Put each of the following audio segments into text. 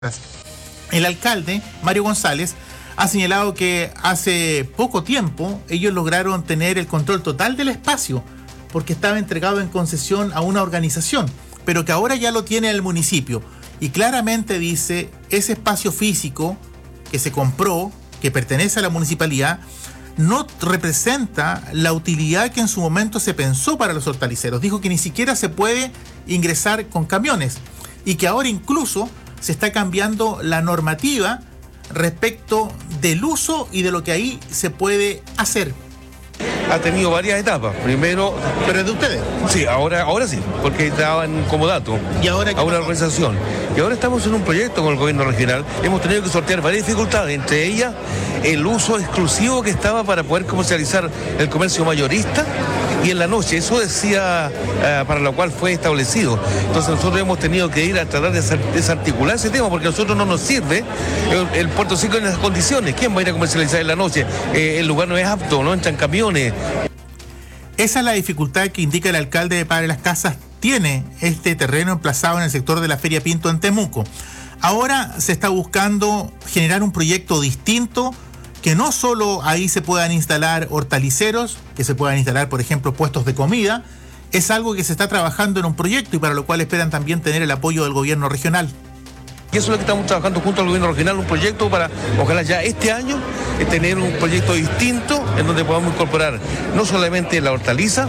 El alcalde, Mario González, ha señalado que hace poco tiempo ellos lograron tener el control total del espacio porque estaba entregado en concesión a una organización, pero que ahora ya lo tiene el municipio. Y claramente dice, ese espacio físico que se compró, que pertenece a la municipalidad, no representa la utilidad que en su momento se pensó para los hortaliceros. Dijo que ni siquiera se puede ingresar con camiones y que ahora incluso se está cambiando la normativa respecto del uso y de lo que ahí se puede hacer. Ha tenido varias etapas. Primero... ¿Pero es de ustedes? Sí, ahora sí, porque estaban como dato ¿Y ahora a una organización. Y ahora estamos en un proyecto con el gobierno regional. Hemos tenido que sortear varias dificultades, entre ellas el uso exclusivo que estaba para poder comercializar el comercio mayorista y en la noche. Eso decía para lo cual fue establecido. Entonces nosotros hemos tenido que ir a tratar de desarticular ese tema porque a nosotros no nos sirve el Puerto Seco en esas condiciones. ¿Quién va a ir a comercializar en la noche? El lugar no es apto, no entran camiones. Esa es la dificultad que indica el alcalde de Padre Las Casas. Tiene este terreno emplazado en el sector de la Feria Pinto en Temuco. Ahora se está buscando generar un proyecto distinto, que no solo ahí se puedan instalar hortaliceros, que se puedan instalar, por ejemplo, puestos de comida. Es algo que se está trabajando en un proyecto y para lo cual esperan también tener el apoyo del gobierno regional. Y eso es lo que estamos trabajando junto al gobierno regional, un proyecto para, ojalá ya este año, tener un proyecto distinto en donde podamos incorporar no solamente la hortaliza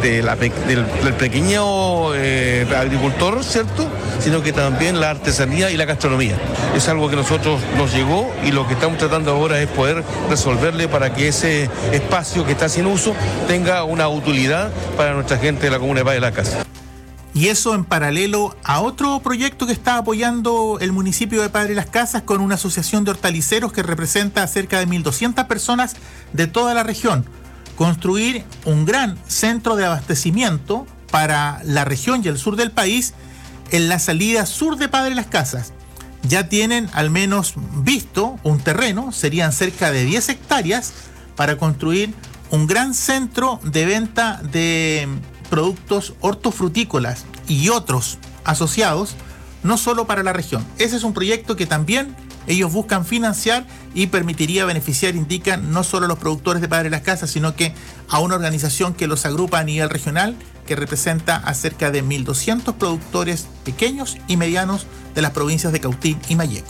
del pequeño agricultor, ¿cierto?, sino que también la artesanía y la gastronomía. Es algo que nosotros nos llegó y lo que estamos tratando ahora es poder resolverle para que ese espacio que está sin uso tenga una utilidad para nuestra gente de la comuna de Padre Las Casas. Y eso en paralelo a otro proyecto que está apoyando el municipio de Padre Las Casas con una asociación de hortaliceros que representa a cerca de 1.200 personas de toda la región. Construir un gran centro de abastecimiento para la región y el sur del país en la salida sur de Padre Las Casas. Ya tienen al menos visto un terreno, serían cerca de 10 hectáreas, para construir un gran centro de venta de productos hortofrutícolas y otros asociados, no solo para la región. Ese es un proyecto que también ellos buscan financiar y permitiría beneficiar, indican, no solo a los productores de Padre Las Casas, sino que a una organización que los agrupa a nivel regional, que representa a cerca de 1.200 productores pequeños y medianos de las provincias de Cautín y Malleco.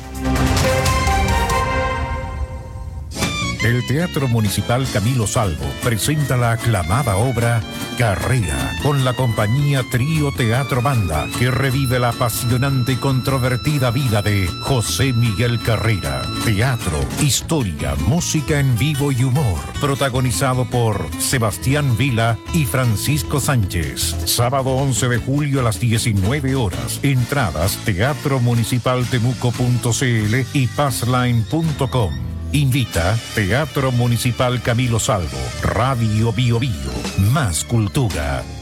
El Teatro Municipal Camilo Salvo presenta la aclamada obra Carrera, con la compañía Trío Teatro Banda, que revive la apasionante y controvertida vida de José Miguel Carrera. Teatro, historia, música en vivo y humor, protagonizado por Sebastián Vila y Francisco Sánchez. Sábado 11 de julio a las 19 horas. Entradas teatromunicipaltemuco.cl y passline.com. Invita Teatro Municipal Camilo Salvo, Radio Bio Bio, más cultura.